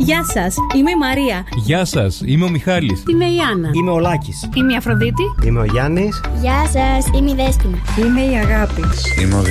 Γεια σας, είμαι η Μαρία. Γεια σας, είμαι ο Μιχάλης. Είμαι η Άννα. Είμαι ο Λάκης. Είμαι η Αφροδίτη. Είμαι ο Γιάννης. Γεια σας, είμαι η Δέσποινα. Είμαι η Αγάπη. Είμαι ο